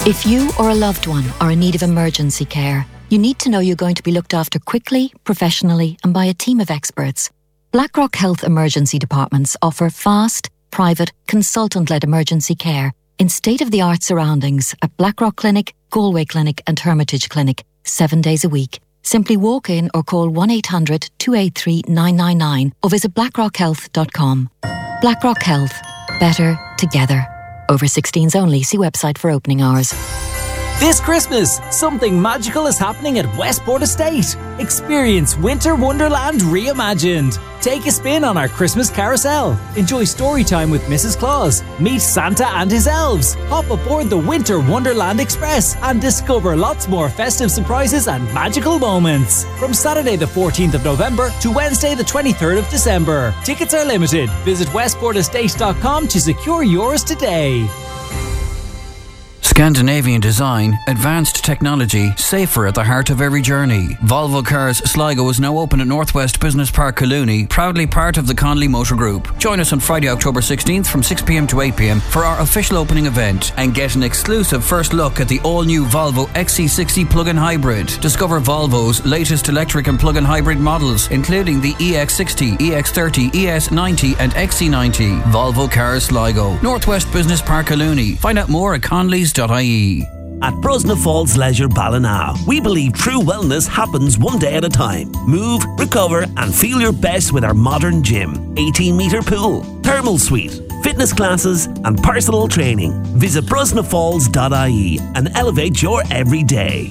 If you or a loved one are in need of emergency care, you need to know you're going to be looked after quickly, professionally, and by a team of experts. Blackrock Health Emergency Departments offer fast, private, consultant-led emergency care in state-of-the-art surroundings at Blackrock Clinic, Galway Clinic and Hermitage Clinic, 7 days a week. Simply walk in or call 1-800-283-999 or visit blackrockhealth.com. Blackrock Health. Better together. Over 16s only. See website for opening hours. This Christmas, something magical is happening at Westport Estate. Experience Winter Wonderland reimagined. Take a spin on our Christmas carousel. Enjoy story time with Mrs. Claus. Meet Santa and his elves. Hop aboard the Winter Wonderland Express and discover lots more festive surprises and magical moments. From Saturday the 14th of November to Wednesday the 23rd of December. Tickets are limited. Visit westportestate.com to secure yours today. Scandinavian design, advanced technology, safer at the heart of every journey. Volvo Cars Sligo is now open at Northwest Business Park, Collooney, proudly part of the Conley Motor Group. Join us on Friday, October 16th from 6pm to 8pm for our official opening event and get an exclusive first look at the all-new Volvo XC60 plug-in hybrid. Discover Volvo's latest electric and plug-in hybrid models, including the EX60, EX30, ES90 and XC90. Volvo Cars Sligo, Northwest Business Park, Collooney. Find out more at conleys.ie. At Brosna Falls Leisure Ballina, we believe true wellness happens one day at a time. Move, recover and feel your best with our modern gym, 18-metre pool, thermal suite, fitness classes and personal training. Visit brosnafalls.ie and elevate your everyday.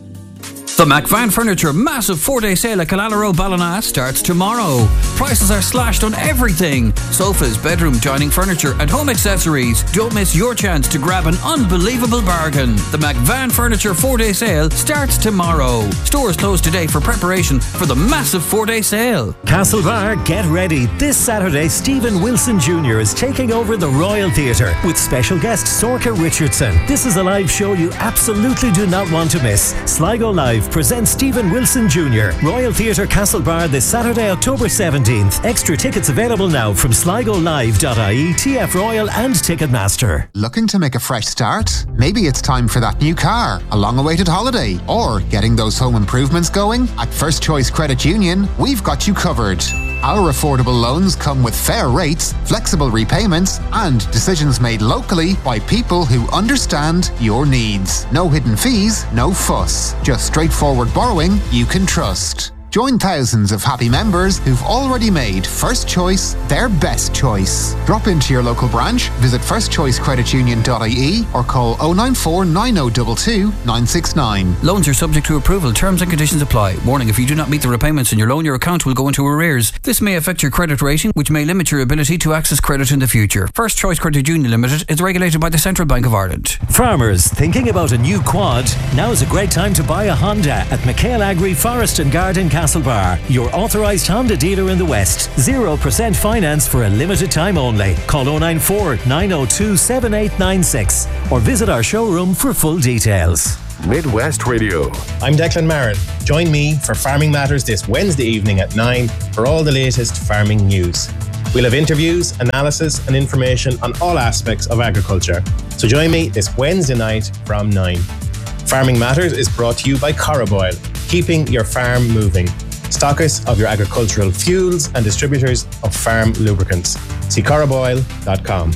The McVan Furniture massive 4-day sale at Killala Ballina starts tomorrow. Prices are slashed on everything. Sofas, bedroom, dining furniture and home accessories. Don't miss your chance to grab an unbelievable bargain. The McVan Furniture 4-day sale starts tomorrow. Stores closed today for preparation for the massive 4-day sale. Castlebar, get ready. This Saturday, Stephen Wilson Jr. is taking over the Royal Theatre with special guest Sorka Richardson. This is a live show you absolutely do not want to miss. Sligo Live presents Stephen Wilson Jr. Royal Theatre Castlebar this Saturday, October 17th. Extra tickets available now from sligolive.ie, TF Royal and Ticketmaster. Looking to make a fresh start? Maybe it's time for that new car, a long-awaited holiday, or getting those home improvements going? At First Choice Credit Union, we've got you covered. Our affordable loans come with fair rates, flexible repayments, and decisions made locally by people who understand your needs. No hidden fees, no fuss. Just straightforward borrowing you can trust. Join thousands of happy members who've already made First Choice their best choice. Drop into your local branch, visit firstchoicecreditunion.ie or call 094 9022 969. Loans are subject to approval. Terms and conditions apply. Warning, if you do not meet the repayments in your loan, your account will go into arrears. This may affect your credit rating, which may limit your ability to access credit in the future. First Choice Credit Union Limited is regulated by the Central Bank of Ireland. Farmers thinking about a new quad? Now is a great time to buy a Honda at McHale Agri Forest and Garden Castlebar, your authorised Honda dealer in the West. 0% finance for a limited time only. Call 094 902 7896 or visit our showroom for full details. Midwest Radio. I'm Declan Marin. Join me for Farming Matters this Wednesday evening at 9 for all the latest farming news. We'll have interviews, analysis and information on all aspects of agriculture. So join me this Wednesday night from 9. Farming Matters is brought to you by Coroboil, keeping your farm moving. Stockists of your agricultural fuels and distributors of farm lubricants. See coroboil.com.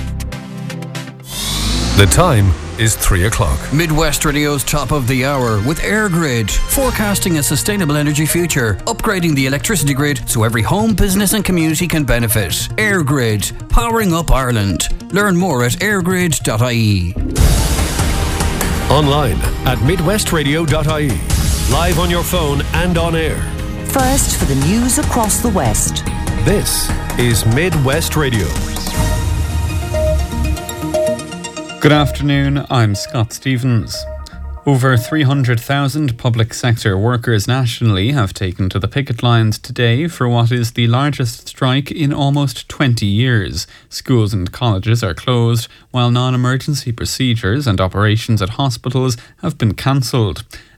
The time is 3 o'clock. Midwest Radio's top of the hour with AirGrid, forecasting a sustainable energy future, upgrading the electricity grid so every home, business and community can benefit. AirGrid, powering up Ireland. Learn more at airgrid.ie. Online at midwestradio.ie. Live on your phone and on air. First for the news across the West. This is Midwest Radio. Good afternoon, I'm Scott Stevens. Over 300,000 public sector workers nationally have taken to the picket lines today for what is the largest strike in almost 20 years. Schools and colleges are closed, while non-emergency procedures and operations at hospitals have been cancelled.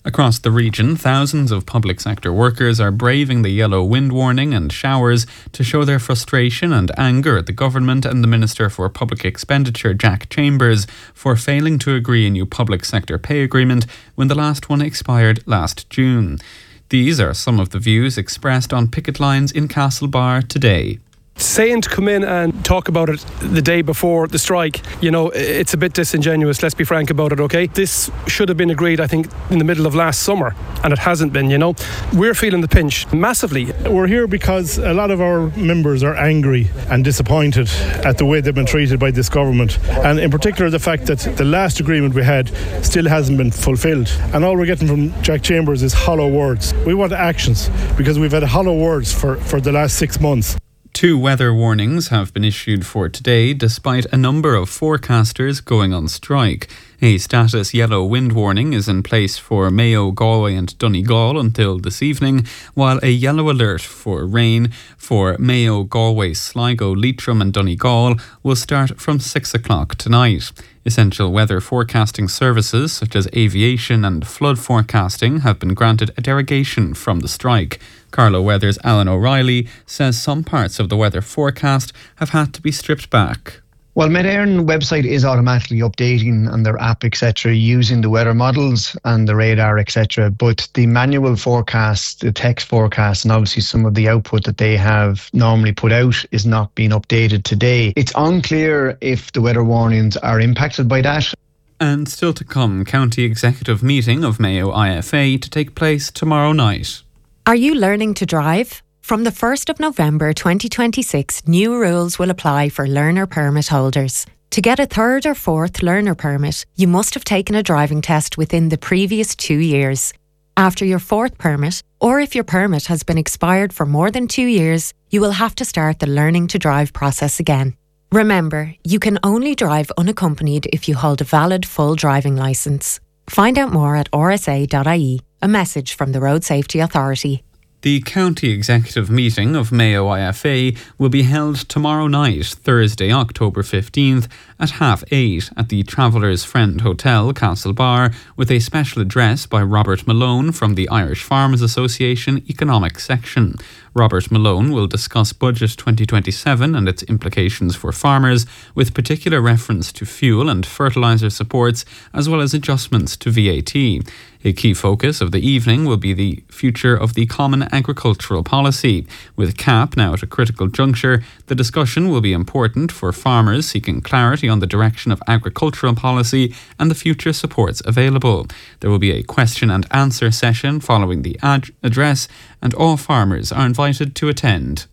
Across the region, thousands of public sector workers are braving the yellow wind warning and showers to show their frustration and anger at the government and the Minister for Public Expenditure, Jack Chambers, for failing to agree a new public sector pay agreement when the last one expired last June. These are some of the views expressed on picket lines in Castlebar today. Saying to come in and talk about it the day before the strike, it's a bit disingenuous, let's be frank about it, okay? This should have been agreed, I think, in the middle of last summer, and it hasn't been, We're feeling the pinch massively. We're here because a lot of our members are angry and disappointed at the way they've been treated by this government, and in particular the fact that the last agreement we had still hasn't been fulfilled, and all we're getting from Jack Chambers is hollow words. We want actions, because we've had hollow words for the last 6 months. 2 weather warnings have been issued for today, despite a number of forecasters going on strike. A status yellow wind warning is in place for Mayo, Galway and Donegal until this evening, while a yellow alert for rain for Mayo, Galway, Sligo, Leitrim and Donegal will start from 6 o'clock tonight. Essential weather forecasting services such as aviation and flood forecasting have been granted a derogation from the strike. Carlo Weather's Alan O'Reilly says some parts of the weather forecast have had to be stripped back. Well, Met Éireann website is automatically updating on their app, etc., using the weather models and the radar, etc. But the manual forecast, the text forecast, and obviously some of the output that they have normally put out is not being updated today. It's unclear if the weather warnings are impacted by that. And still to come, county executive meeting of Mayo IFA to take place tomorrow night. Are you learning to drive? From the 1st of November 2026, new rules will apply for learner permit holders. To get a 3rd or 4th learner permit, you must have taken a driving test within the previous 2 years. After your 4th permit, or if your permit has been expired for more than 2 years, you will have to start the learning to drive process again. Remember, you can only drive unaccompanied if you hold a valid full driving licence. Find out more at rsa.ie. A message from the Road Safety Authority. The county executive meeting of Mayo IFA will be held tomorrow night, Thursday, October 15th at 8:30 at the Travellers' Friend Hotel, Castlebar, with a special address by Robert Malone from the Irish Farmers Association Economic Section. Robert Malone will discuss Budget 2027 and its implications for farmers, with particular reference to fuel and fertiliser supports, as well as adjustments to VAT. A key focus of the evening will be the future of the Common Agricultural Policy. With CAP now at a critical juncture, the discussion will be important for farmers seeking clarity on the direction of agricultural policy and the future supports available. There will be a question and answer session following the address, and all farmers are invited to attend.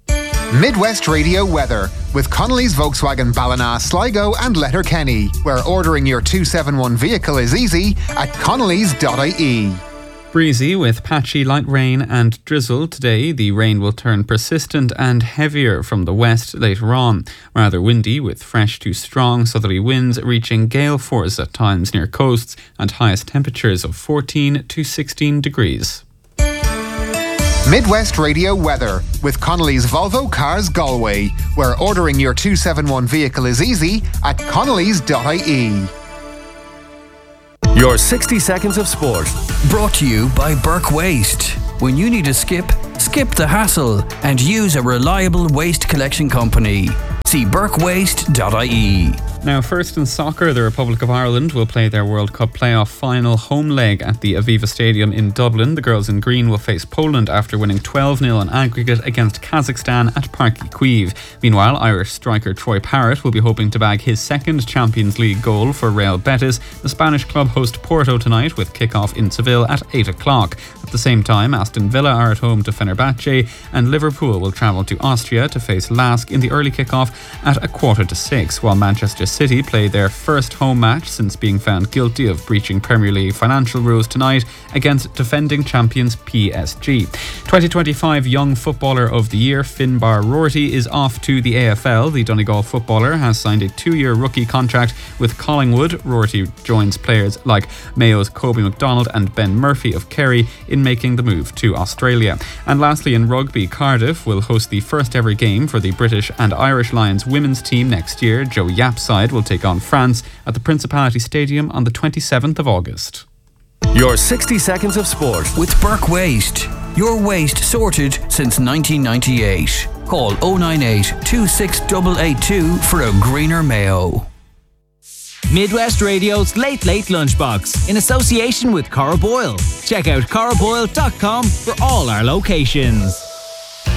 Midwest Radio weather with Connolly's Volkswagen Ballina, Sligo and Letterkenny, where ordering your 271 vehicle is easy at connolly's.ie. Breezy with patchy light rain and drizzle today. The rain will turn persistent and heavier from the west later on. Rather windy with fresh to strong southerly winds reaching gale force at times near coasts and highest temperatures of 14 to 16 degrees. Midwest Radio weather with Connolly's Volvo Cars Galway, where ordering your 271 vehicle is easy at connolly's.ie. Your 60 seconds of sport. Brought to you by Burke Waste. When you need a skip the hassle and use a reliable waste collection company. See burkewaste.ie. Now, first in soccer, the Republic of Ireland will play their World Cup playoff final home leg at the Aviva Stadium in Dublin. The girls in green will face Poland after winning 12-0 on aggregate against Kazakhstan at Parc y Cuivre. Meanwhile, Irish striker Troy Parrott will be hoping to bag his second Champions League goal for Real Betis. The Spanish club host Porto tonight with kick-off in Seville at 8 o'clock. At the same time, Aston Villa are at home to Fenerbahce, and Liverpool will travel to Austria to face Lask in the early kick-off at 5:45, while Manchester City play their first home match since being found guilty of breaching Premier League financial rules tonight against defending champions PSG. 2025 Young Footballer of the Year Finbar Rorty is off to the AFL. The Donegal footballer has signed a 2-year rookie contract with Collingwood. Rorty joins players like Mayo's Kobe McDonald and Ben Murphy of Kerry in making the move to Australia. And lastly, in rugby, Cardiff will host the first ever game for the British and Irish Lions women's team next year. Joe Yapp's side will take on France at the Principality Stadium on the 27th of August. Your 60 seconds of sport. With Burke Waste. Your waste sorted since 1998. Call 098 26882 for a greener Mayo. Midwest Radio's Late Late Lunchbox in association with Cora Boyle. Check out coraboyle.com for all our locations.